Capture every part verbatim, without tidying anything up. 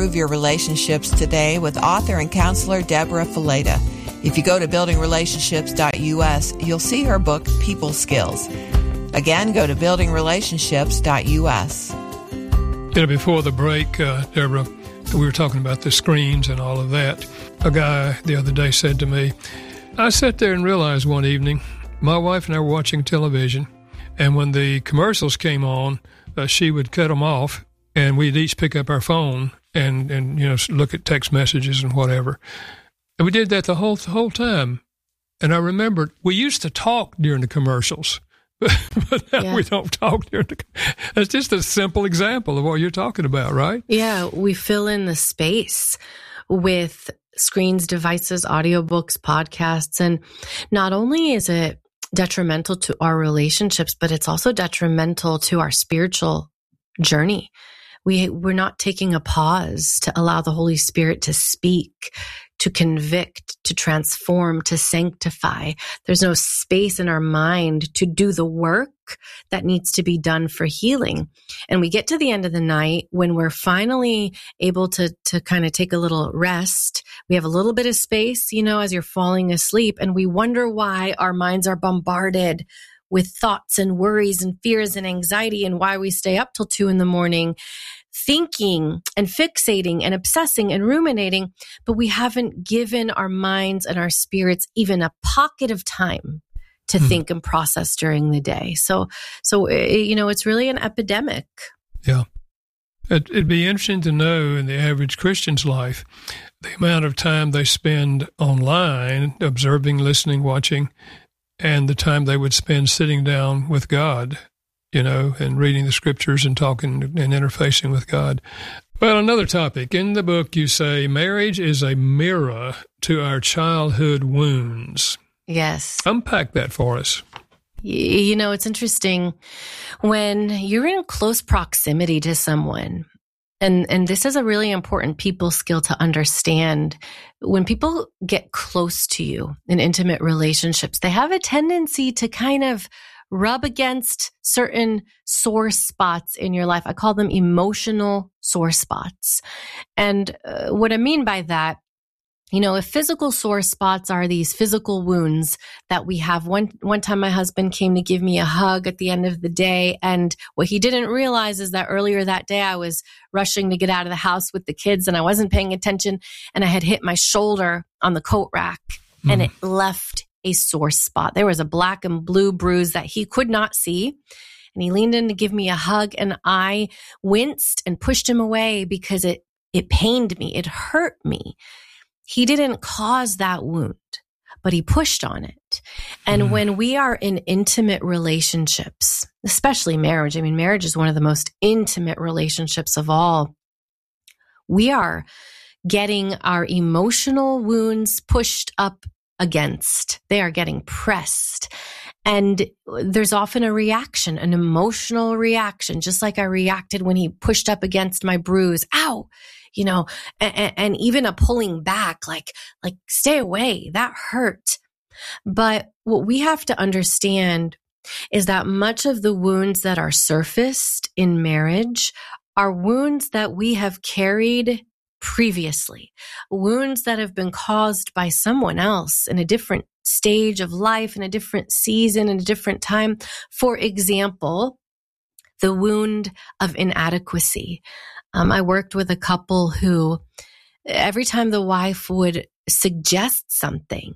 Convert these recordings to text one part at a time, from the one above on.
Improve your relationships today with author and counselor Deborah Fileta. If you go to building relationships dot U S, you'll see her book, People Skills. Again, go to building relationships dot U S. You know, before the break, uh, Deborah, we were talking about the screens and all of that. A guy the other day said to me, I sat there and realized one evening, my wife and I were watching television, and when the commercials came on, uh, she would cut them off, and we'd each pick up our phone and, and you know, look at text messages and whatever. And we did that the whole the whole time. And I remembered we used to talk during the commercials. But now yeah. we don't talk during the. That's just a simple example of what you're talking about, right? Yeah, we fill in the space with screens, devices, audiobooks, podcasts, and not only is it detrimental to our relationships, but it's also detrimental to our spiritual journey. We we're not taking a pause to allow the Holy Spirit to speak, to convict, to transform, to sanctify. There's no space in our mind to do the work that needs to be done for healing. And we get to the end of the night when we're finally able to, to kind of take a little rest. We have a little bit of space, you know, as you're falling asleep, and we wonder why our minds are bombarded with thoughts and worries and fears and anxiety, and why we stay up till two in the morning thinking and fixating and obsessing and ruminating, but we haven't given our minds and our spirits even a pocket of time to hmm. think and process during the day. So, so you know, it's really an epidemic. Yeah. It, it'd be interesting to know in the average Christian's life, the amount of time they spend online, observing, listening, watching, and the time they would spend sitting down with God, you know, and reading the scriptures and talking and interfacing with God. Well, another topic. In the book, you say marriage is a mirror to our childhood wounds. Yes. Unpack that for us. You know, it's interesting when you're in close proximity to someone, and, and this is a really important people skill to understand. When people get close to you in intimate relationships, they have a tendency to kind of rub against certain sore spots in your life. I call them emotional sore spots. And uh, what I mean by that, you know, if physical sore spots are these physical wounds that we have. One, one time my husband came to give me a hug at the end of the day. And what he didn't realize is that earlier that day I was rushing to get out of the house with the kids and I wasn't paying attention, and I had hit my shoulder on the coat rack mm. and it left a sore spot. There was a black and blue bruise that he could not see. And he leaned in to give me a hug, and I winced and pushed him away because it, it pained me. It hurt me. He didn't cause that wound, but he pushed on it. And mm. when we are in intimate relationships, especially marriage, I mean, marriage is one of the most intimate relationships of all. We are getting our emotional wounds pushed up against. They are getting pressed. And there's often a reaction, an emotional reaction, just like I reacted when he pushed up against my bruise. Ow! You know, and, and even a pulling back, like, like stay away. That hurt. But what we have to understand is that much of the wounds that are surfaced in marriage are wounds that we have carried previously, wounds that have been caused by someone else in a different stage of life, in a different season, in a different time. For example, the wound of inadequacy. Um, I worked with a couple who every time the wife would suggest something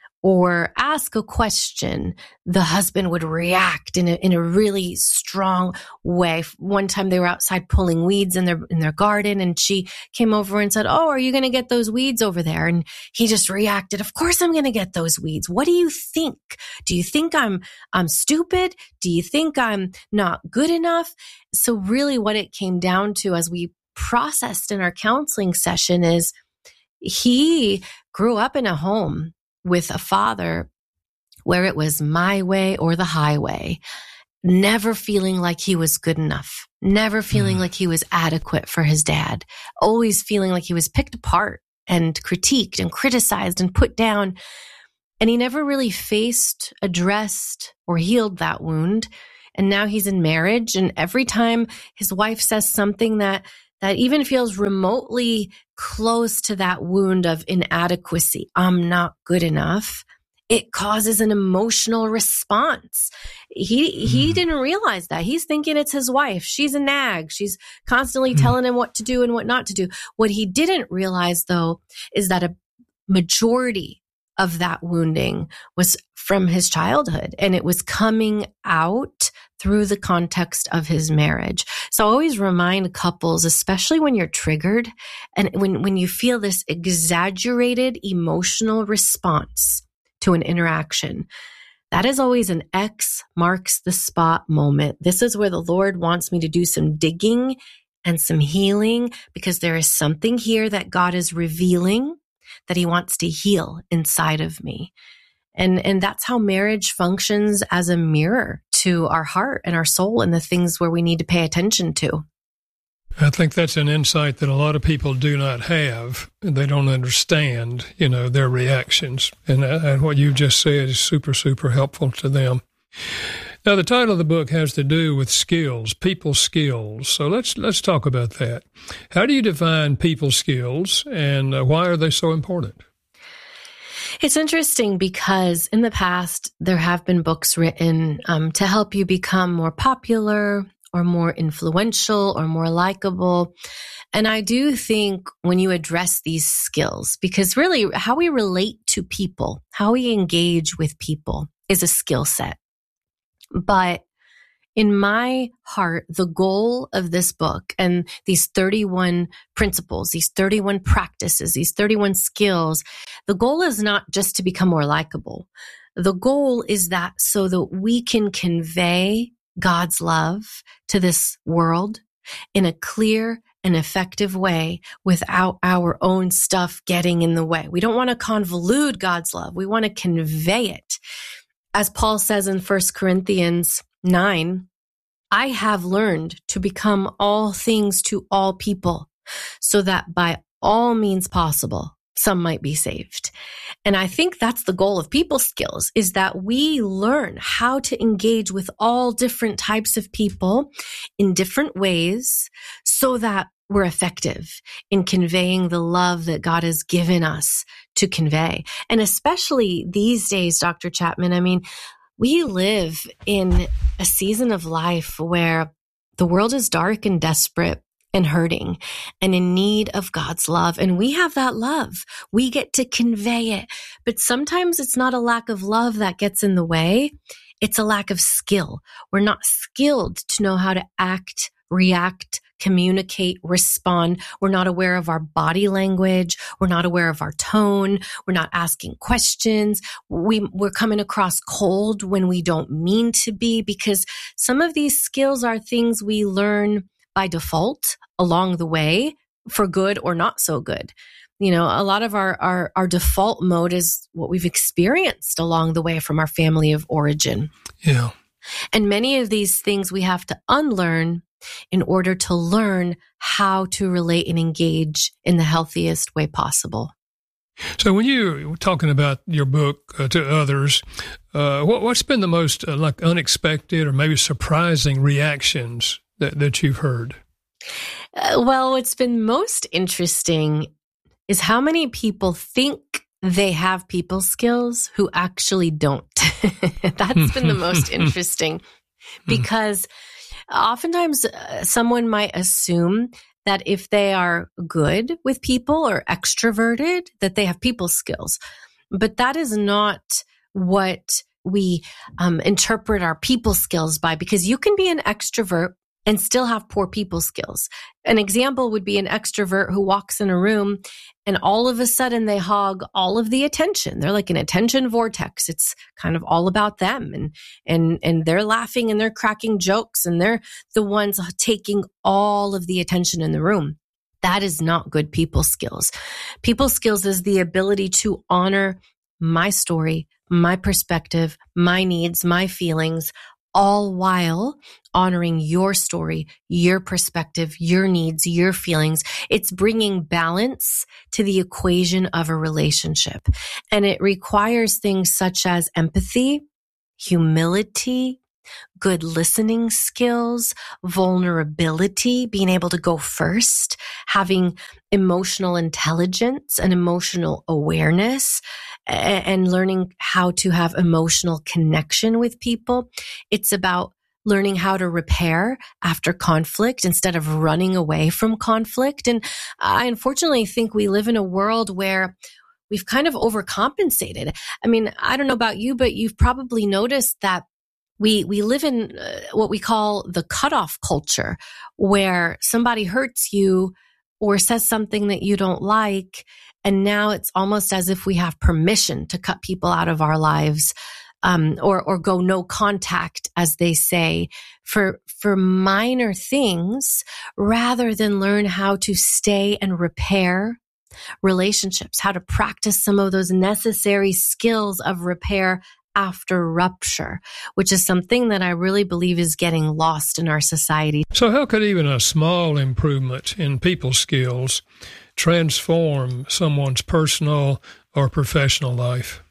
or ask a question, the husband would react in a, in a really strong way. One time they were outside pulling weeds in their, in their garden, and she came over and said, "Oh, are you going to get those weeds over there?" And he just reacted, "Of course I'm going to get those weeds. What do you think? Do you think I'm, I'm stupid? Do you think I'm not good enough?" So really what it came down to as we processed in our counseling session is he grew up in a home with a father where it was my way or the highway, never feeling like he was good enough, never feeling mm. like he was adequate for his dad, always feeling like he was picked apart and critiqued and criticized and put down. And he never really faced, addressed, or healed that wound. And now he's in marriage, and every time his wife says something that that even feels remotely close to that wound of inadequacy, I'm not good enough, it causes an emotional response. He he mm. didn't realize that. He's thinking it's his wife. She's a nag. She's constantly mm. telling him what to do and what not to do. What he didn't realize, though, is that a majority of that wounding was from his childhood, and it was coming out through the context of his marriage. So I always remind couples, especially when you're triggered and when, when you feel this exaggerated emotional response to an interaction, that is always an X marks the spot moment. This is where the Lord wants me to do some digging and some healing, because there is something here that God is revealing that he wants to heal inside of me. And, and that's how marriage functions as a mirror to our heart and our soul and the things where we need to pay attention to. I think that's an insight that a lot of people do not have. They don't understand, you know, their reactions. And, and what you just said is super, super helpful to them. Now, the title of the book has to do with skills, people skills. So let's let's talk about that. How do you define people skills, and uh, why are they so important? It's interesting because in the past, there have been books written um, to help you become more popular or more influential or more likable. And I do think when you address these skills, because really how we relate to people, how we engage with people is a skill set. But in my heart, the goal of this book and these thirty-one principles, these thirty-one practices, these thirty-one skills, the goal is not just to become more likable. The goal is that so that we can convey God's love to this world in a clear and effective way without our own stuff getting in the way. We don't want to convolute God's love. We want to convey it. As Paul says in First Corinthians nine, I have learned to become all things to all people, so that by all means possible, some might be saved. And I think that's the goal of people skills, is that we learn how to engage with all different types of people in different ways so that we're effective in conveying the love that God has given us to convey. And especially these days, Doctor Chapman, I mean, we live in a season of life where the world is dark and desperate and hurting and in need of God's love. And we have that love. We get to convey it. But sometimes it's not a lack of love that gets in the way. It's a lack of skill. We're not skilled to know how to act, react, communicate, respond. We're not aware of our body language. We're not aware of our tone. We're not asking questions. We, we're coming across cold when we don't mean to be, because some of these skills are things we learn by default along the way, for good or not so good. You know, a lot of our, our, our default mode is what we've experienced along the way from our family of origin. Yeah. And many of these things we have to unlearn in order to learn how to relate and engage in the healthiest way possible. So when you're talking about your book uh, to others, uh, what, what's been the most uh, like unexpected or maybe surprising reactions that, that you've heard? Uh, well, what's been most interesting is how many people think they have people skills who actually don't. That's been the most interesting, because oftentimes uh, someone might assume that if they are good with people or extroverted, that they have people skills. But that is not what we um, interpret our people skills by, because you can be an extrovert and still have poor people skills. An example would be an extrovert who walks in a room and all of a sudden they hog all of the attention. They're like an attention vortex. It's kind of all about them, and, and, and they're laughing and they're cracking jokes and they're the ones taking all of the attention in the room. That is not good people skills. People skills is the ability to honor my story, my perspective, my needs, my feelings, all while honoring your story, your perspective, your needs, your feelings. It's bringing balance to the equation of a relationship. And it requires things such as empathy, humility, good listening skills, vulnerability, being able to go first, having emotional intelligence and emotional awareness, and learning how to have emotional connection with people. It's about learning how to repair after conflict instead of running away from conflict. And I unfortunately think we live in a world where we've kind of overcompensated. I mean, I don't know about you, but you've probably noticed that we we live in uh, what we call the cutoff culture, where somebody hurts you or says something that you don't like, and now it's almost as if we have permission to cut people out of our lives, um, or or go no contact, as they say, for for minor things, rather than learn how to stay and repair relationships, how to practice some of those necessary skills of repair after rupture, which is something that I really believe is getting lost in our society. So how could even a small improvement in people skills transform someone's personal or professional life?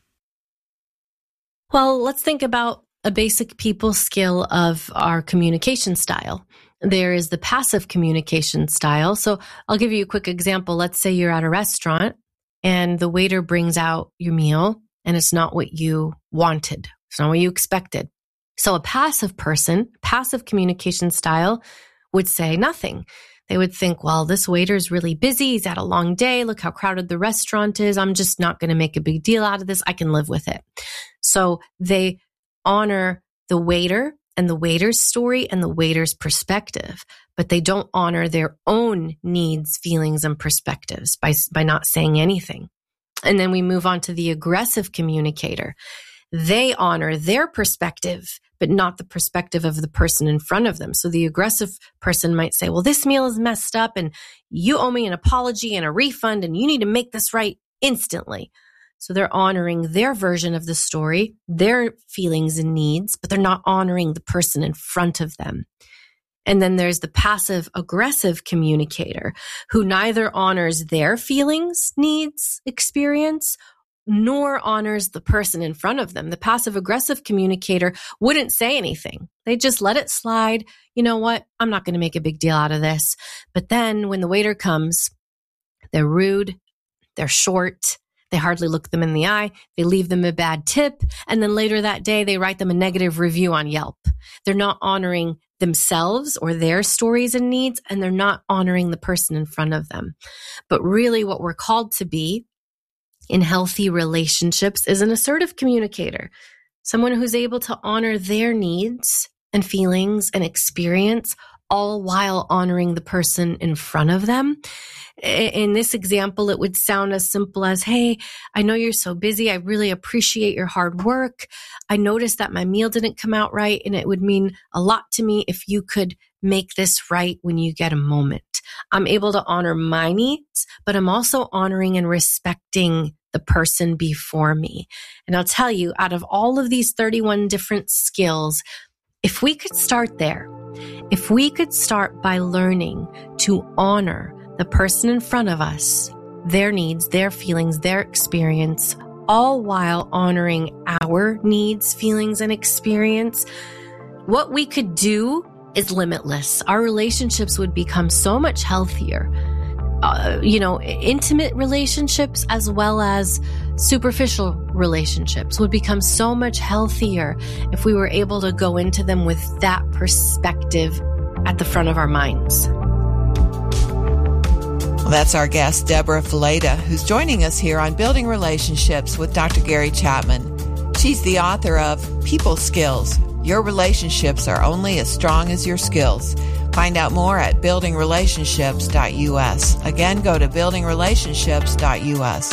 Well, let's think about a basic people skill of our communication style. There is the passive communication style. So I'll give you a quick example. Let's say you're at a restaurant and the waiter brings out your meal and it's not what you wanted. It's not what you expected. So a passive person, passive communication style would say nothing. They would think, well, this waiter's really busy. He's had a long day. Look how crowded the restaurant is. I'm just not going to make a big deal out of this. I can live with it. So they honor the waiter and the waiter's story and the waiter's perspective, but they don't honor their own needs, feelings, and perspectives by, by not saying anything. And then we move on to the aggressive communicator. They honor their perspective, but not the perspective of the person in front of them. So the aggressive person might say, well, this meal is messed up and you owe me an apology and a refund and you need to make this right instantly. So they're honoring their version of the story, their feelings and needs, but they're not honoring the person in front of them. And then there's the passive aggressive communicator who neither honors their feelings, needs, experience, nor honors the person in front of them. The passive aggressive communicator wouldn't say anything. They just let it slide. You know what? I'm not going to make a big deal out of this. But then when the waiter comes, they're rude, they're short, they hardly look them in the eye, they leave them a bad tip, and then later that day, they write them a negative review on Yelp. They're not honoring themselves or their stories and needs, and they're not honoring the person in front of them. But really what we're called to be in healthy relationships is an assertive communicator, someone who's able to honor their needs and feelings and experience, all while honoring the person in front of them. In this example, it would sound as simple as, hey, I know you're so busy. I really appreciate your hard work. I noticed that my meal didn't come out right, and it would mean a lot to me if you could make this right when you get a moment. I'm able to honor my needs, but I'm also honoring and respecting the person before me. And I'll tell you, out of all of these thirty-one different skills, if we could start there, if we could start by learning to honor the person in front of us, their needs, their feelings, their experience, all while honoring our needs, feelings, and experience, what we could do is limitless. Our relationships would become so much healthier. Uh, you know, intimate relationships as well as superficial relationships would become so much healthier if we were able to go into them with that perspective at the front of our minds. Well, that's our guest, Deborah Fileta, who's joining us here on Building Relationships with Doctor Gary Chapman. She's the author of People Skills. Your relationships are only as strong as your skills. Find out more at building relationships dot U S. Again, go to building relationships dot U S.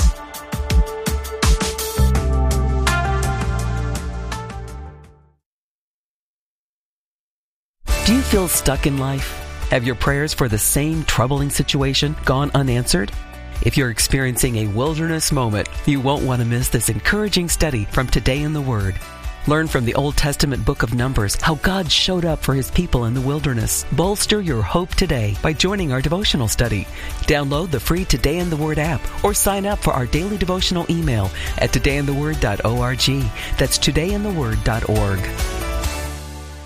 Do you feel stuck in life? Have your prayers for the same troubling situation gone unanswered? If you're experiencing a wilderness moment, you won't want to miss this encouraging study from Today in the Word. Learn from the Old Testament book of Numbers how God showed up for His people in the wilderness. Bolster your hope today by joining our devotional study. Download the free Today in the Word app or sign up for our daily devotional email at today in the word dot org. That's today in the word dot org.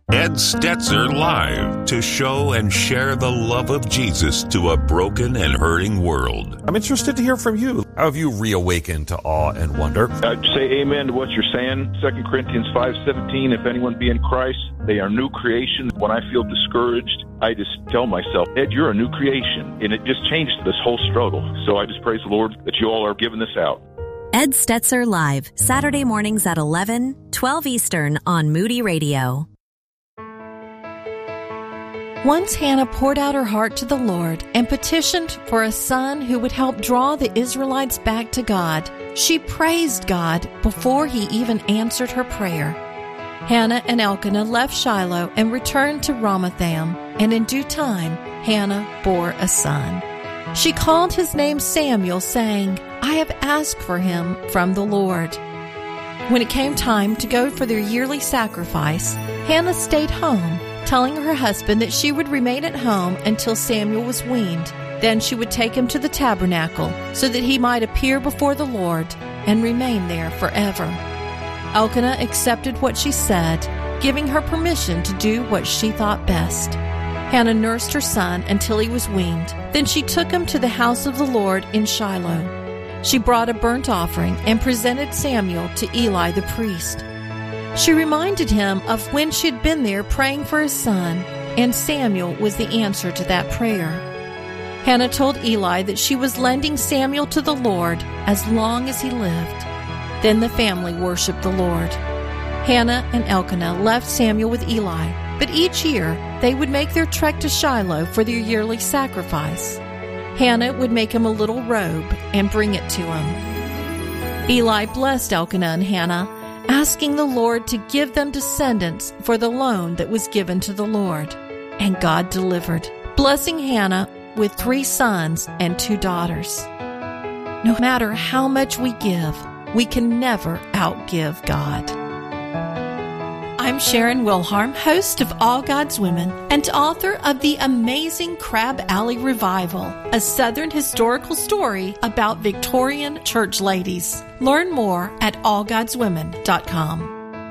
Ed Stetzer Live, to show and share the love of Jesus to a broken and hurting world. I'm interested to hear from you. How have you reawakened to awe and wonder? I'd say amen to what you're saying. Second Corinthians five seventeen, if anyone be in Christ, they are new creation. When I feel discouraged, I just tell myself, Ed, you're a new creation. And it just changed this whole struggle. So I just praise the Lord that you all are giving this out. Ed Stetzer Live, Saturday mornings at eleven, twelve Eastern on Moody Radio. Once Hannah poured out her heart to the Lord and petitioned for a son who would help draw the Israelites back to God. She praised God before he even answered her prayer. Hannah and Elkanah left Shiloh and returned to Ramathaim, and in due time, Hannah bore a son. She called his name Samuel, saying, I have asked for him from the Lord. When it came time to go for their yearly sacrifice, Hannah stayed home, telling her husband that she would remain at home until Samuel was weaned. Then she would take him to the tabernacle so that he might appear before the Lord and remain there forever. Elkanah accepted what she said, giving her permission to do what she thought best. Hannah nursed her son until he was weaned. Then she took him to the house of the Lord in Shiloh. She brought a burnt offering and presented Samuel to Eli the priest. She reminded him of when she had been there praying for his son, and Samuel was the answer to that prayer. Hannah told Eli that she was lending Samuel to the Lord as long as he lived. Then the family worshiped the Lord. Hannah and Elkanah left Samuel with Eli, but each year they would make their trek to Shiloh for their yearly sacrifice. Hannah would make him a little robe and bring it to him. Eli blessed Elkanah and Hannah, asking the Lord to give them descendants for the loan that was given to the Lord. And God delivered, blessing Hannah with three sons and two daughters. No matter how much we give, we can never outgive God. I'm Sharon Wilharm, host of All God's Women and author of The Amazing Crab Alley Revival, a Southern historical story about Victorian church ladies. Learn more at all gods women dot com.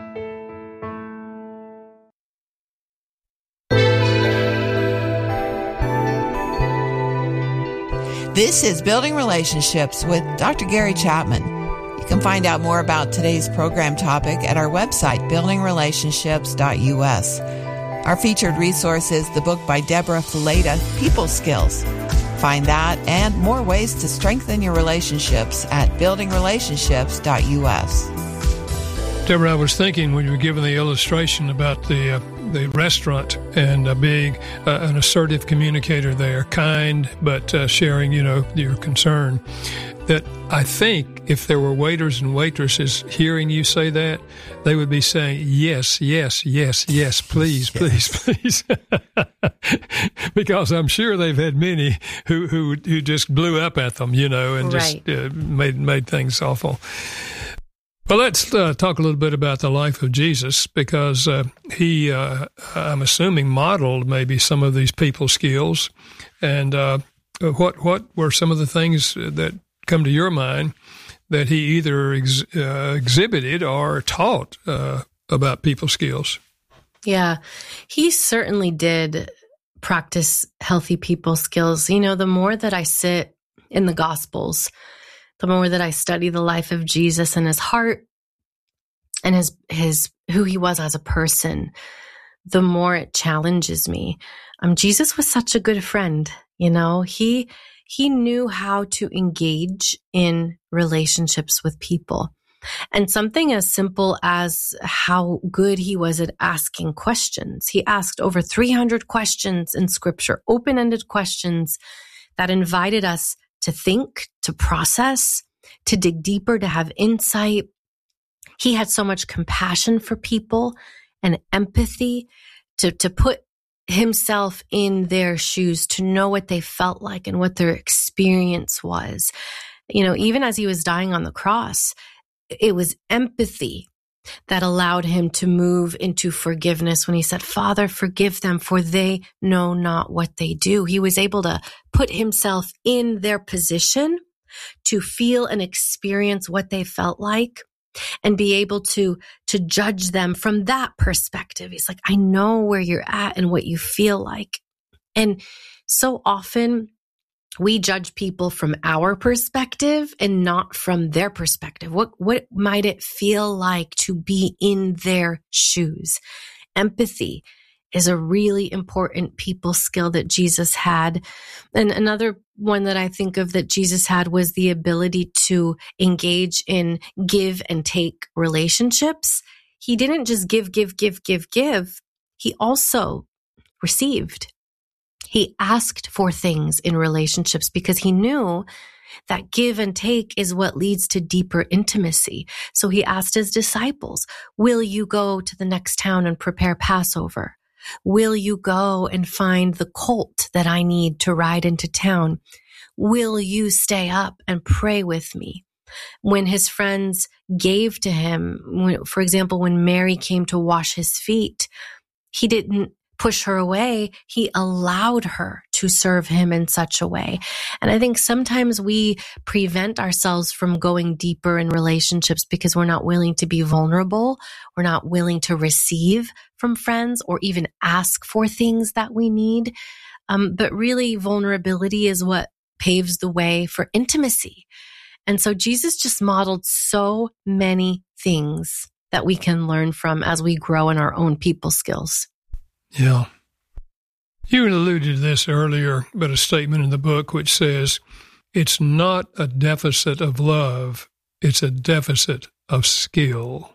This is Building Relationships with Doctor Gary Chapman. You can find out more about today's program topic at our website, building relationships dot u s. Our featured resource is the book by Deborah Fileta, People Skills. Find that and more ways to strengthen your relationships at building relationships dot u s. Deborah, I was thinking when you were giving the illustration about the uh, the restaurant and uh, being uh, an assertive communicator there, kind, but uh, sharing, you know, your concern, that I think if there were waiters and waitresses hearing you say that, they would be saying, yes, yes, yes, yes, please, please, please. Because I'm sure they've had many who, who, who just blew up at them, you know, and Right. just uh, made, made things awful. Well, let's uh, talk a little bit about the life of Jesus, because uh, he, uh, I'm assuming, modeled maybe some of these people skills. And uh, what what were some of the things that come to your mind that he either ex- uh, exhibited or taught uh, about people skills? Yeah, he certainly did practice healthy people skills. You know, the more that I sit in the Gospels, the more that I study the life of Jesus and his heart and his his who he was as a person, the more it challenges me. Um, Jesus was such a good friend. You know, he he knew how to engage in relationships with people. And something as simple as how good he was at asking questions. He asked over three hundred questions in Scripture, open-ended questions that invited us to think, to process, to dig deeper, to have insight. He had so much compassion for people and empathy to, to put himself in their shoes, to know what they felt like and what their experience was. You know, even as he was dying on the cross, it was empathy that allowed him to move into forgiveness when he said, Father, forgive them, for they know not what they do. He was able to put himself in their position to feel and experience what they felt like and be able to, to judge them from that perspective. He's like, I know where you're at and what you feel like. And so often we judge people from our perspective and not from their perspective. What, what might it feel like to be in their shoes? Empathy is a really important people skill that Jesus had. And another one that I think of that Jesus had was the ability to engage in give and take relationships. He didn't just give, give, give, give, give. He also received. He asked for things in relationships because he knew that give and take is what leads to deeper intimacy. So he asked his disciples, will you go to the next town and prepare Passover? Will you go and find the colt that I need to ride into town? Will you stay up and pray with me? When his friends gave to him, for example, when Mary came to wash his feet, he didn't push her away. He allowed her to serve him in such a way. And I think sometimes we prevent ourselves from going deeper in relationships because we're not willing to be vulnerable. We're not willing to receive from friends or even ask for things that we need. Um, but really, vulnerability is what paves the way for intimacy. And so Jesus just modeled so many things that we can learn from as we grow in our own people skills. Yeah. You alluded to this earlier, but a statement in the book which says, it's not a deficit of love, it's a deficit of skill.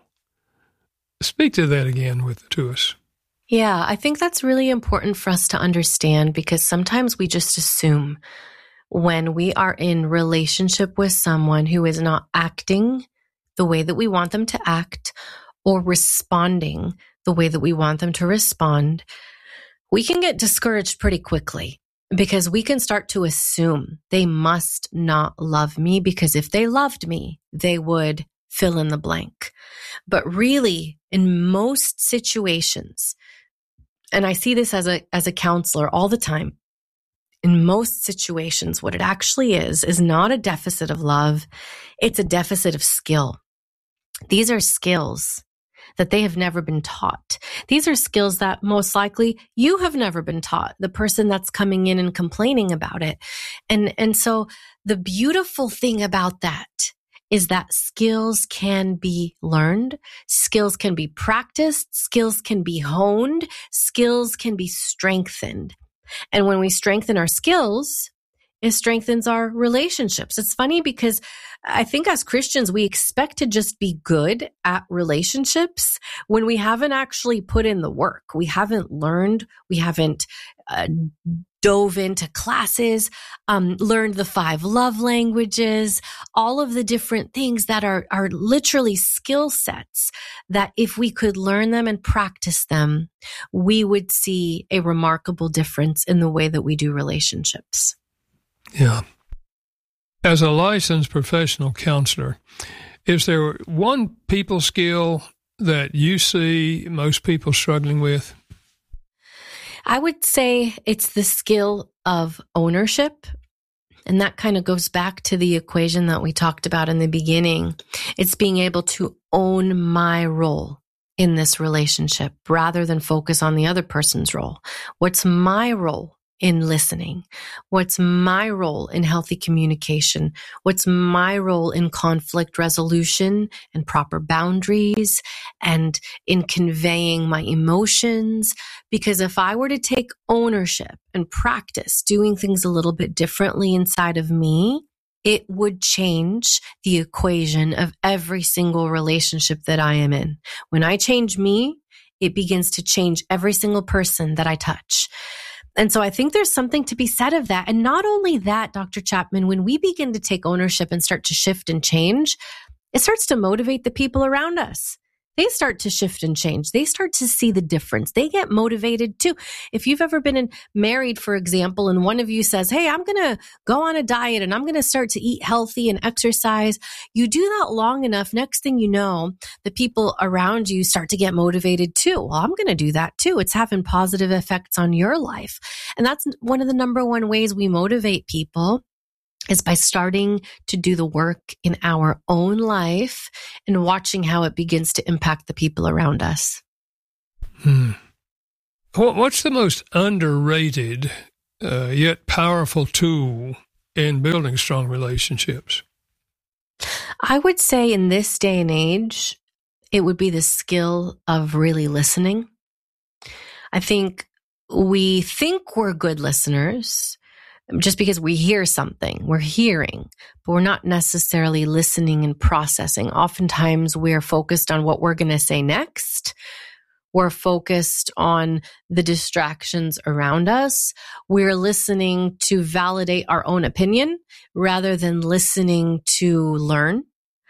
Speak to that again with to us. Yeah, I think that's really important for us to understand because sometimes we just assume when we are in relationship with someone who is not acting the way that we want them to act or responding the way that we want them to respond, we can get discouraged pretty quickly because we can start to assume they must not love me because if they loved me, they would fill in the blank. But really, in most situations, and I see this as a as a counselor all the time, in most situations, what it actually is, is not a deficit of love. It's a deficit of skill. These are skills that they have never been taught. These are skills that most likely you have never been taught, the person that's coming in and complaining about it. And, and so the beautiful thing about that is that skills can be learned, skills can be practiced, skills can be honed, skills can be strengthened. And when we strengthen our skills, it strengthens our relationships. It's funny because I think as Christians, we expect to just be good at relationships when we haven't actually put in the work. We haven't learned, we haven't uh, dove into classes, um, learned the five love languages, all of the different things that are, are literally skill sets that if we could learn them and practice them, we would see a remarkable difference in the way that we do relationships. Yeah. As a licensed professional counselor, is there one people skill that you see most people struggling with? I would say it's the skill of ownership. And that kind of goes back to the equation that we talked about in the beginning. It's being able to own my role in this relationship rather than focus on the other person's role. What's my role in listening? What's my role in healthy communication? What's my role in conflict resolution and proper boundaries and in conveying my emotions? Because if I were to take ownership and practice doing things a little bit differently inside of me, it would change the equation of every single relationship that I am in. When I change me, it begins to change every single person that I touch. And so I think there's something to be said of that. And not only that, Doctor Chapman, when we begin to take ownership and start to shift and change, it starts to motivate the people around us. They start to shift and change. They start to see the difference. They get motivated too. If you've ever been in, married, for example, and one of you says, hey, I'm going to go on a diet and I'm going to start to eat healthy and exercise. You do that long enough. Next thing you know, the people around you start to get motivated too. Well, I'm going to do that too. It's having positive effects on your life. And that's one of the number one ways we motivate people is by starting to do the work in our own life and watching how it begins to impact the people around us. Hmm. What's the most underrated uh, yet powerful tool in building strong relationships? I would say in this day and age, it would be the skill of really listening. I think we think we're good listeners just because we hear something. We're hearing, but we're not necessarily listening and processing. Oftentimes, we're focused on what we're going to say next. We're focused on the distractions around us. We're listening to validate our own opinion rather than listening to learn.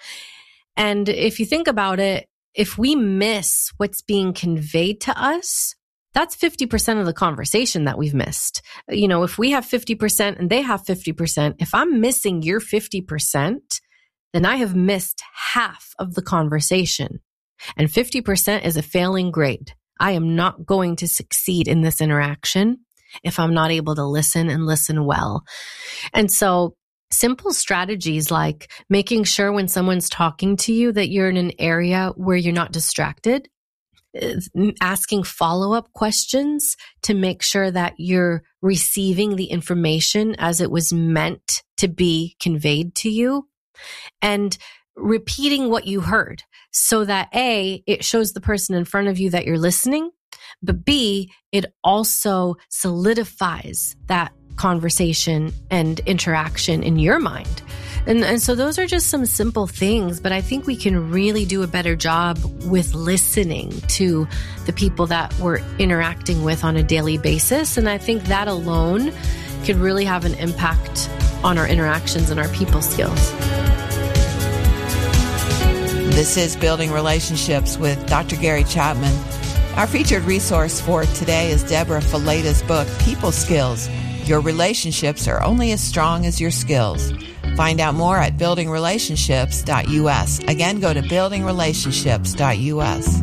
And if you think about it, if we miss what's being conveyed to us, that's fifty percent of the conversation that we've missed. You know, if we have fifty percent and they have fifty percent, if I'm missing your fifty percent, then I have missed half of the conversation. And fifty percent is a failing grade. I am not going to succeed in this interaction if I'm not able to listen and listen well. And so simple strategies like making sure when someone's talking to you that you're in an area where you're not distracted, asking follow-up questions to make sure that you're receiving the information as it was meant to be conveyed to you, and repeating what you heard so that A, it shows the person in front of you that you're listening, but B, it also solidifies that conversation and interaction in your mind. And, and so those are just some simple things, but I think we can really do a better job with listening to the people that we're interacting with on a daily basis. And I think that alone could really have an impact on our interactions and our people skills. This is Building Relationships with Doctor Gary Chapman. Our featured resource for today is Deborah Filleda's book, People Skills. Your relationships are only as strong as your skills. Find out more at building relationships dot U S. Again, go to building relationships dot U S.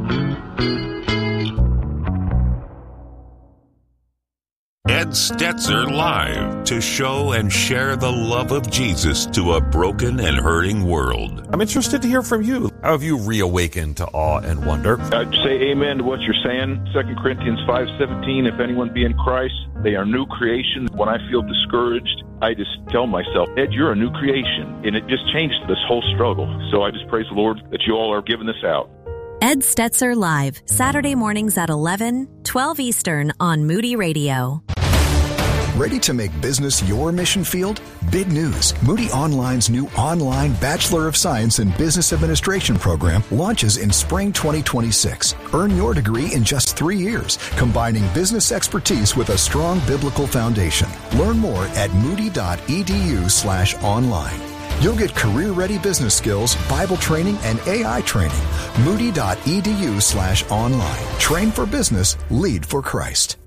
Ed Stetzer Live, to show and share the love of Jesus to a broken and hurting world. I'm interested to hear from you. How have you reawakened to awe and wonder? I'd say amen to what you're saying. Second Corinthians five seventeen, if anyone be in Christ, they are new creation. When I feel discouraged, I just tell myself, Ed, you're a new creation. And it just changed this whole struggle. So I just praise the Lord that you all are giving this out. Ed Stetzer Live, Saturday mornings at eleven, twelve Eastern on Moody Radio. Ready to make business your mission field? Big news. Moody Online's new online Bachelor of Science in Business Administration program launches in spring twenty twenty-six. Earn your degree in just three years, combining business expertise with a strong biblical foundation. Learn more at moody.edu slash online. You'll get career-ready business skills, Bible training, and A I training. Moody.edu slash online. Train for business, lead for Christ.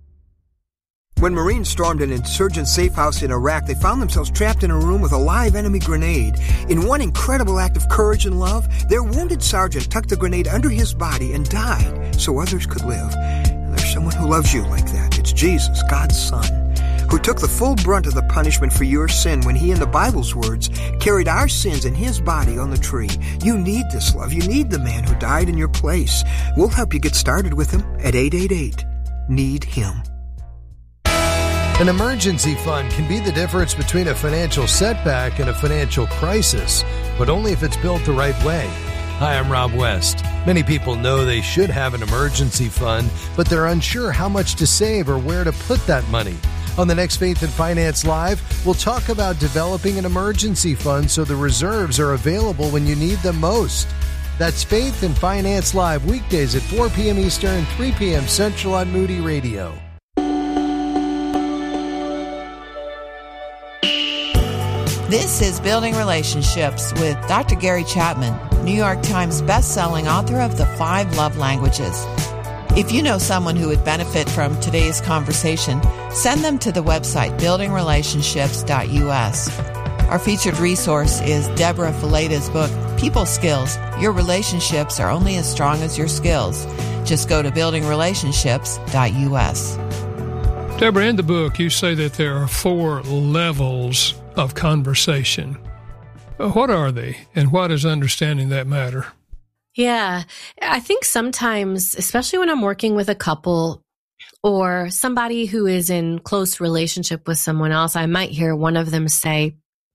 When Marines stormed an insurgent safe house in Iraq, they found themselves trapped in a room with a live enemy grenade. In one incredible act of courage and love, their wounded sergeant tucked the grenade under his body and died so others could live. And there's someone who loves you like that. It's Jesus, God's Son, who took the full brunt of the punishment for your sin when he, in the Bible's words, carried our sins in his body on the tree. You need this love. You need the man who died in your place. We'll help you get started with him at eight eight eight, need him. An emergency fund can be the difference between a financial setback and a financial crisis, but only if it's built the right way. Hi, I'm Rob West. Many people know they should have an emergency fund, but they're unsure how much to save or where to put that money. On the next Faith and Finance Live, we'll talk about developing an emergency fund so the reserves are available when you need them most. That's Faith and Finance Live, weekdays at four p.m. Eastern, three p.m. Central on Moody Radio. This is Building Relationships with Doctor Gary Chapman, New York Times best-selling author of The Five Love Languages. If you know someone who would benefit from today's conversation, send them to the website building relationships dot U S. Our featured resource is Deborah Filleda's book, People Skills. Your relationships are only as strong as your skills. Just go to building relationships dot U S. Deborah, in the book, you say that there are four levels of conversation. What are they, and why does understanding that matter? Yeah, I think sometimes, especially when I'm working with a couple or somebody who is in close relationship with someone else, I might hear one of them say,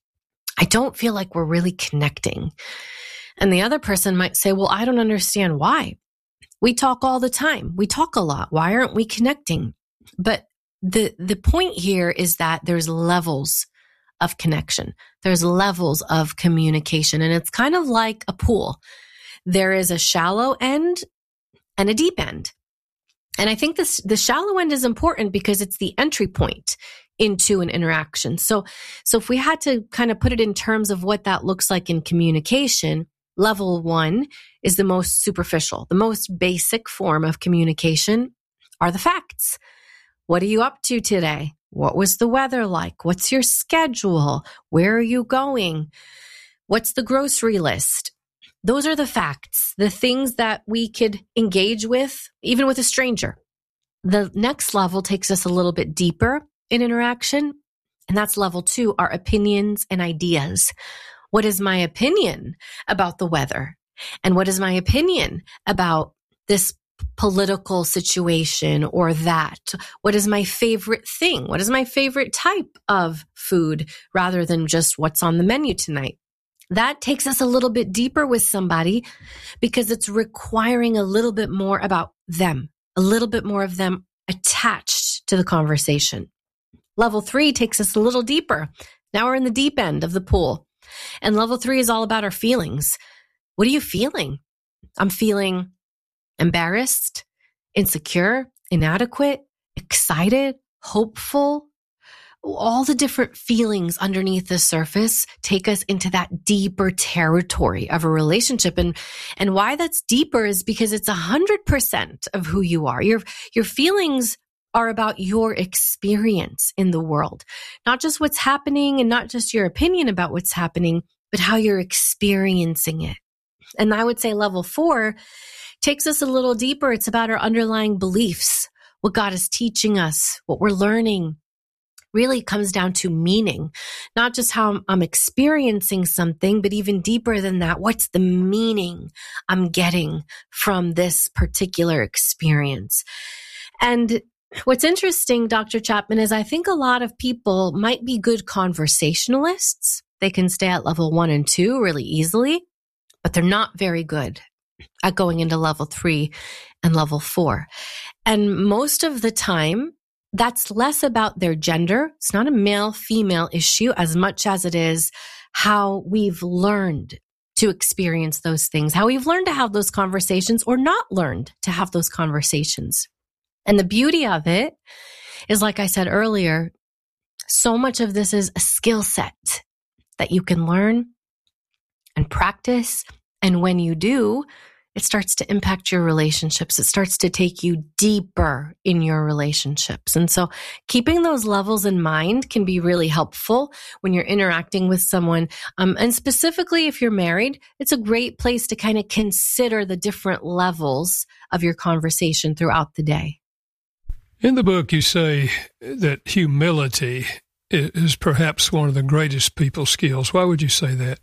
I don't feel like we're really connecting. And the other person might say, well, I don't understand why. We talk all the time. We talk a lot. Why aren't we connecting? But the the point here is that there's levels of connection. There's levels of communication. And it's kind of like a pool. There is a shallow end and a deep end. And I think this the shallow end is important because it's the entry point into an interaction. So, so if we had to kind of put it in terms of what that looks like in communication, level one is the most superficial, the most basic form of communication are the facts. What are you up to today? What was the weather like? What's your schedule? Where are you going? What's the grocery list? Those are the facts, the things that we could engage with, even with a stranger. The next level takes us a little bit deeper in interaction, and that's level two, our opinions and ideas. What is my opinion about the weather? And what is my opinion about this political situation or that? What is my favorite thing? What is my favorite type of food rather than just what's on the menu tonight? That takes us a little bit deeper with somebody because it's requiring a little bit more about them, a little bit more of them attached to the conversation. Level three takes us a little deeper. Now we're in the deep end of the pool. And level three is all about our feelings. What are you feeling? I'm feeling embarrassed, insecure, inadequate, excited, hopeful. All the different feelings underneath the surface take us into that deeper territory of a relationship. And, and why that's deeper is because it's a hundred percent of who you are. Your, your feelings are about your experience in the world, not just what's happening and not just your opinion about what's happening, but how you're experiencing it. And I would say level four takes us a little deeper. It's about our underlying beliefs, what God is teaching us, what we're learning. Really comes down to meaning, not just how I'm experiencing something, but even deeper than that, what's the meaning I'm getting from this particular experience? And what's interesting, Doctor Chapman, is I think a lot of people might be good conversationalists. They can stay at level one and two really easily, but they're not very good at going into level three and level four. And most of the time, that's less about their gender. It's not a male-female issue as much as it is how we've learned to experience those things, how we've learned to have those conversations or not learned to have those conversations. And the beauty of it is, like I said earlier, so much of this is a skill set that you can learn and practice. And when you do, it starts to impact your relationships. It starts to take you deeper in your relationships. And so keeping those levels in mind can be really helpful when you're interacting with someone. Um, and specifically, if you're married, it's a great place to kind of consider the different levels of your conversation throughout the day. In the book, you say that humility is perhaps one of the greatest people skills. Why would you say that?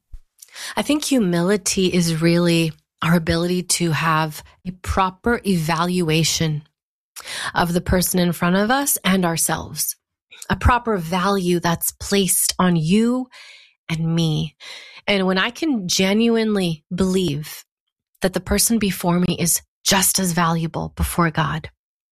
I think humility is really our ability to have a proper evaluation of the person in front of us and ourselves, a proper value that's placed on you and me. And when I can genuinely believe that the person before me is just as valuable before God,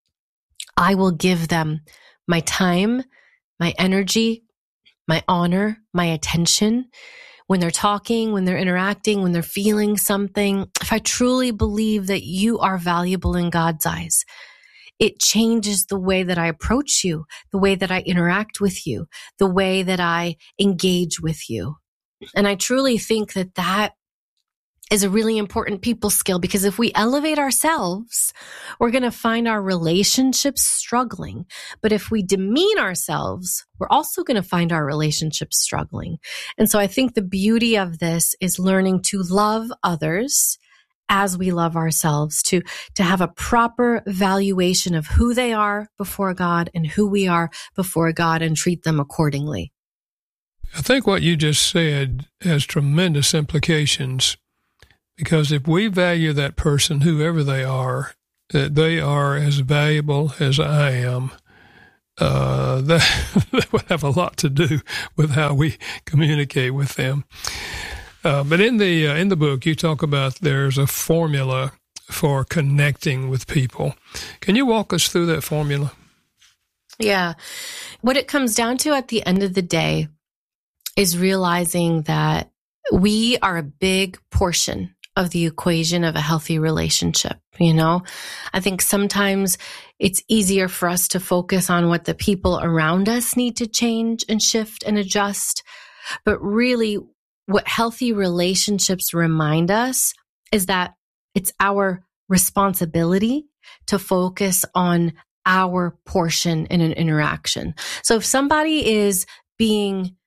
I will give them my time, my energy, my honor, my attention. When they're talking, when they're interacting, when they're feeling something, if I truly believe that you are valuable in God's eyes, it changes the way that I approach you, the way that I interact with you, the way that I engage with you. And I truly think that that is a really important people skill, because if we elevate ourselves, we're going to find our relationships struggling. But if we demean ourselves, we're also going to find our relationships struggling. And so I think the beauty of this is learning to love others as we love ourselves, to, to have a proper valuation of who they are before God and who we are before God and treat them accordingly. I think what you just said has tremendous implications, because if we value that person, whoever they are, that they are as valuable as I am, uh, that, that would have a lot to do with how we communicate with them. Uh, but in the uh, in the book, you talk about there's a formula for connecting with people. Can you walk us through that formula? Yeah. What it comes down to at the end of the day is realizing that we are a big portion of the equation of a healthy relationship. You know, I think sometimes it's easier for us to focus on what the people around us need to change and shift and adjust. But really, what healthy relationships remind us is that it's our responsibility to focus on our portion in an interaction. So if somebody is being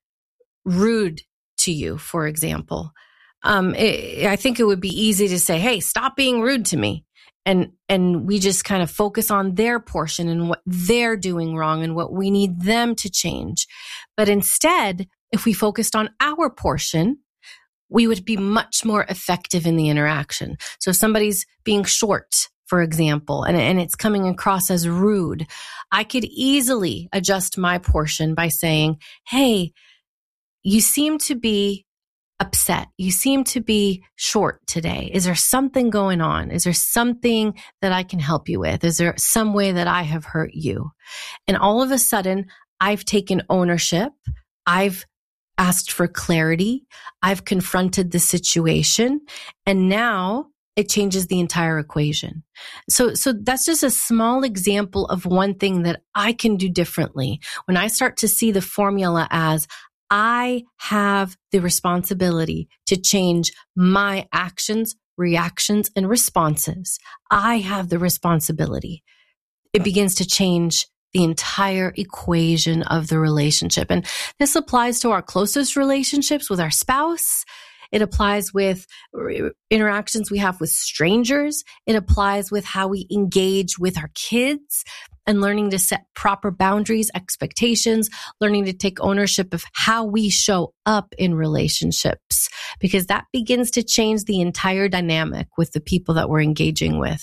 rude to you, for example, um, it, I think it would be easy to say, hey, stop being rude to me. And, and we just kind of focus on their portion and what they're doing wrong and what we need them to change. But instead, if we focused on our portion, we would be much more effective in the interaction. So if somebody's being short, for example, and, and it's coming across as rude, I could easily adjust my portion by saying, hey, you seem to be upset. You seem to be short today. Is there something going on? Is there something that I can help you with? Is there some way that I have hurt you? And all of a sudden, I've taken ownership. I've asked for clarity. I've confronted the situation. And now it changes the entire equation. So, so that's just a small example of one thing that I can do differently. When I start to see the formula as I have the responsibility to change my actions, reactions, and responses. I have the responsibility. It begins to change the entire equation of the relationship. And this applies to our closest relationships with our spouse. It applies with interactions we have with strangers. It applies with how we engage with our kids and learning to set proper boundaries, expectations, learning to take ownership of how we show up in relationships, because that begins to change the entire dynamic with the people that we're engaging with.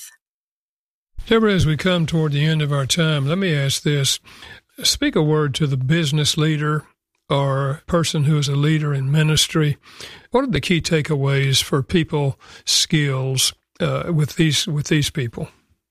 Deborah, as we come toward the end of our time, let me ask this. Speak a word to the business leader or person who is a leader in ministry. What are the key takeaways for people skills uh, with these with these people?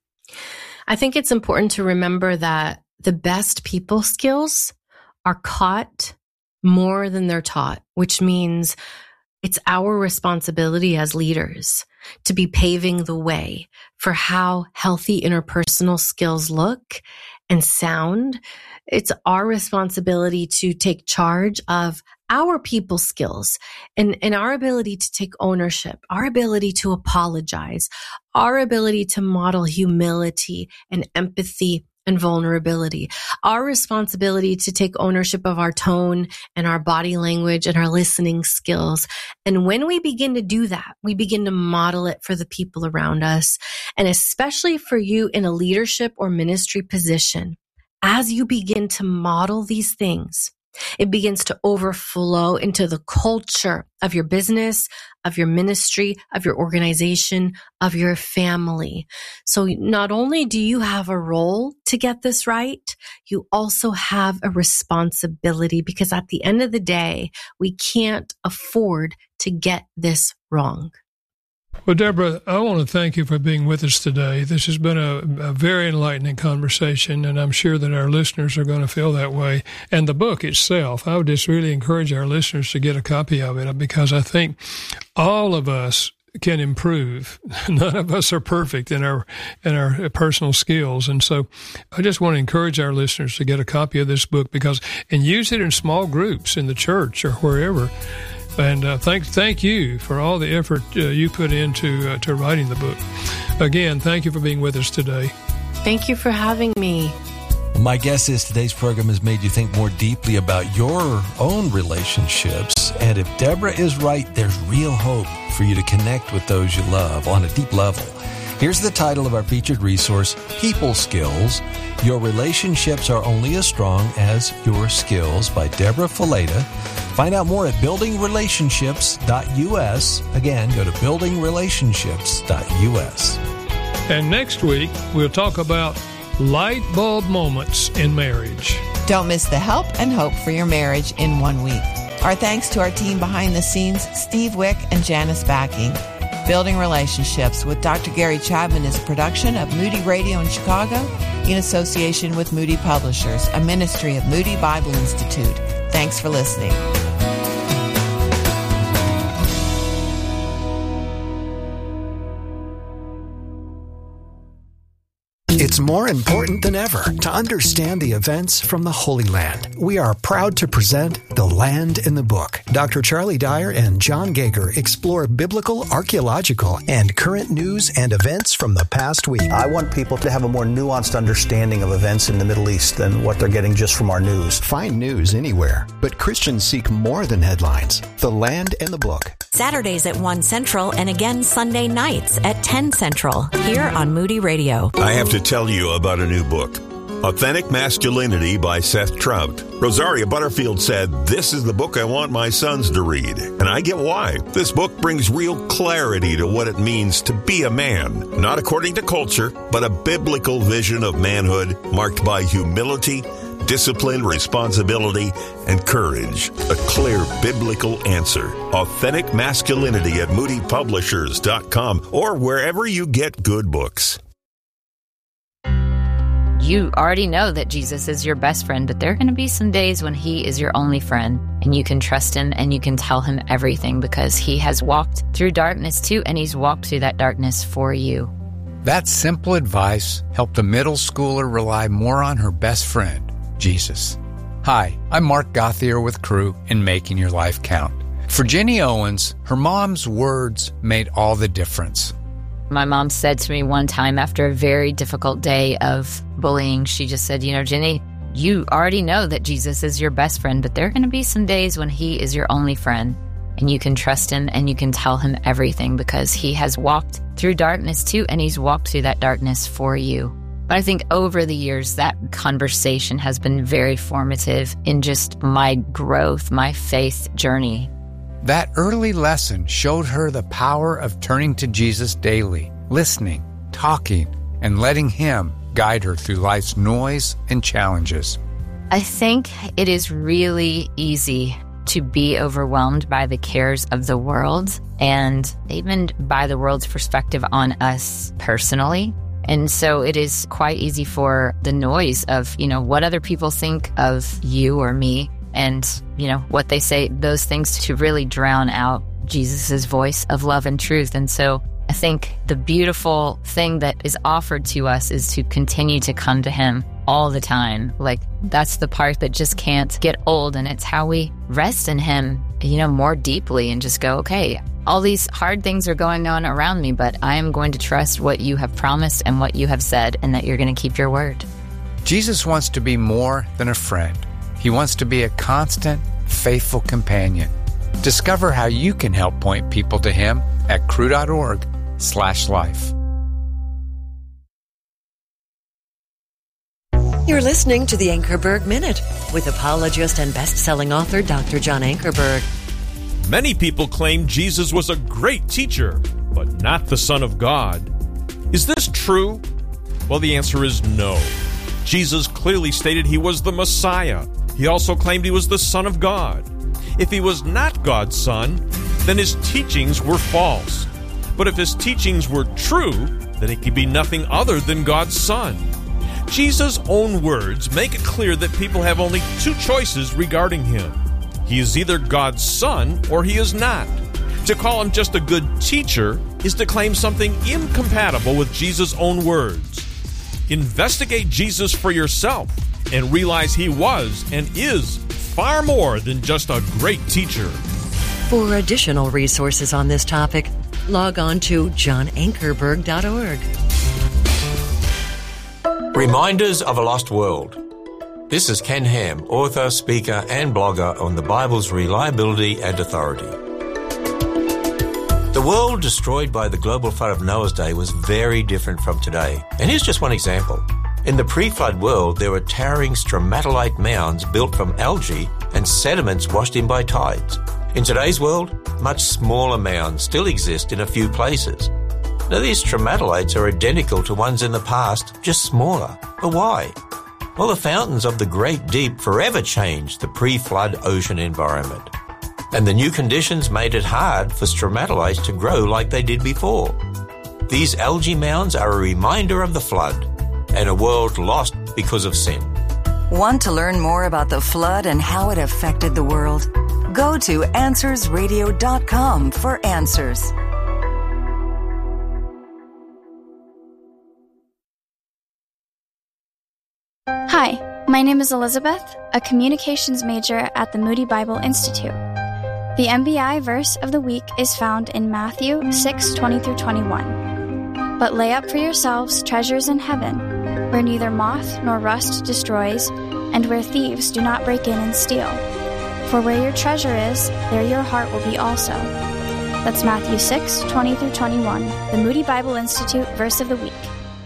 I think it's important to remember that the best people skills are caught more than they're taught, which means it's our responsibility as leaders to be paving the way for how healthy interpersonal skills look and sound. It's our responsibility to take charge of our people skills and, and our ability to take ownership, our ability to apologize, our ability to model humility and empathy and vulnerability, our responsibility to take ownership of our tone and our body language and our listening skills. And when we begin to do that, we begin to model it for the people around us. And especially for you in a leadership or ministry position, as you begin to model these things, it begins to overflow into the culture of your business, of your ministry, of your organization, of your family. So not only do you have a role to get this right, you also have a responsibility, because at the end of the day, we can't afford to get this wrong. Well, Deborah, I want to thank you for being with us today. This has been a, a very enlightening conversation, and I'm sure that our listeners are going to feel that way. And the book itself, I would just really encourage our listeners to get a copy of it, because I think all of us can improve. None of us are perfect in our in our personal skills. And so I just want to encourage our listeners to get a copy of this book, because and use it in small groups in the church or wherever. And uh, thank thank you for all the effort uh, you put into uh, to writing the book. Again, thank you for being with us today. Thank you for having me. My guess is today's program has made you think more deeply about your own relationships. And if Deborah is right, there's real hope for you to connect with those you love on a deep level. Here's the title of our featured resource, People Skills. Your relationships are only as strong as your skills, by Deborah Fileta. Find out more at building relationships dot U S. Again, go to building relationships dot U S. And next week, we'll talk about light bulb moments in marriage. Don't miss the help and hope for your marriage in one week. Our thanks to our team behind the scenes, Steve Wick and Janice Backing. Building Relationships with Doctor Gary Chapman is a production of Moody Radio in Chicago in association with Moody Publishers, a ministry of Moody Bible Institute. Thanks for listening. It's more important than ever to understand the events from the Holy Land. We are proud to present The Land in the Book. Doctor Charlie Dyer and John Gager explore biblical, archaeological, and current news and events from the past week. I want people to have a more nuanced understanding of events in the Middle East than what they're getting just from our news. Find news anywhere, but Christians seek more than headlines. The Land in the Book. Saturdays at one Central and again Sunday nights at ten Central here on Moody Radio. I have to tell you about a new book, Authentic Masculinity by Seth Trout. Rosaria Butterfield said, "This is the book I want my sons to read." And I get why. This book brings real clarity to what it means to be a man, not according to culture, but a biblical vision of manhood marked by humility, discipline, responsibility, and courage. A clear biblical answer. Authentic Masculinity at moody publishers dot com or wherever you get good books. You already know that Jesus is your best friend, but there are going to be some days when he is your only friend, and you can trust him and you can tell him everything because he has walked through darkness too, and he's walked through that darkness for you. That simple advice helped a middle schooler rely more on her best friend, Jesus. Hi, I'm Mark Gothier with Crew in Making Your Life Count. For Jenny Owens, her mom's words made all the difference. My mom said to me one time after a very difficult day of bullying, she just said, you know, Jenny, you already know that Jesus is your best friend, but there are going to be some days when he is your only friend, and you can trust him and you can tell him everything because he has walked through darkness too, and he's walked through that darkness for you. But I think over the years, that conversation has been very formative in just my growth, my faith journey. That early lesson showed her the power of turning to Jesus daily, listening, talking, and letting him guide her through life's noise and challenges. I think it is really easy to be overwhelmed by the cares of the world and even by the world's perspective on us personally. And so it is quite easy for the noise of, you know, what other people think of you or me and, you know, what they say, those things to really drown out Jesus's voice of love and truth. And so I think the beautiful thing that is offered to us is to continue to come to him all the time. Like, that's the part that just can't get old. And it's how we rest in him, you know, more deeply and just go, okay, all these hard things are going on around me, but I am going to trust what you have promised and what you have said, and that you're going to keep your word. Jesus wants to be more than a friend. He wants to be a constant, faithful companion. Discover how you can help point people to him at crew.org slash life. You're listening to the Ankerberg Minute with apologist and best-selling author Doctor John Ankerberg. Many people claim Jesus was a great teacher, but not the Son of God. Is this true? Well, the answer is no. Jesus clearly stated he was the Messiah. He also claimed he was the Son of God. If he was not God's Son, then his teachings were false. But if his teachings were true, then he could be nothing other than God's Son. Jesus' own words make it clear that people have only two choices regarding him. He is either God's Son or he is not. To call him just a good teacher is to claim something incompatible with Jesus' own words. Investigate Jesus for yourself and realize he was and is far more than just a great teacher. For additional resources on this topic, log on to john ankerberg dot org. Reminders of a Lost World. This is Ken Ham, author, speaker, and blogger on the Bible's reliability and authority. The world destroyed by the global flood of Noah's day was very different from today. And here's just one example. In the pre-flood world, there were towering stromatolite mounds built from algae and sediments washed in by tides. In today's world, much smaller mounds still exist in a few places. Now, these stromatolites are identical to ones in the past, just smaller. But why? Well, the fountains of the Great Deep forever changed the pre-flood ocean environment. And the new conditions made it hard for stromatolites to grow like they did before. These algae mounds are a reminder of the flood and a world lost because of sin. Want to learn more about the flood and how it affected the world? Go to answers radio dot com for answers. Hi, my name is Elizabeth, a communications major at the Moody Bible Institute. The M B I verse of the week is found in Matthew six twenty through twenty-one. But lay up for yourselves treasures in heaven, where neither moth nor rust destroys, and where thieves do not break in and steal. For where your treasure is, there your heart will be also. That's Matthew six twenty through twenty-one, the Moody Bible Institute verse of the week.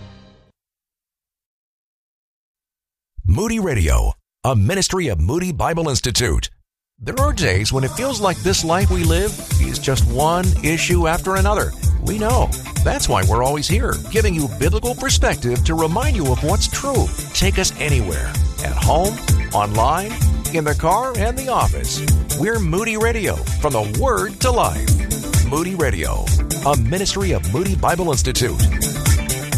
Moody Radio, a ministry of Moody Bible Institute. There are days when it feels like this life we live is just one issue after another. We know. That's why we're always here, giving you biblical perspective to remind you of what's true. Take us anywhere, at home, online, in the car, and the office. We're Moody Radio, from the Word to Life. Moody Radio, a ministry of Moody Bible Institute.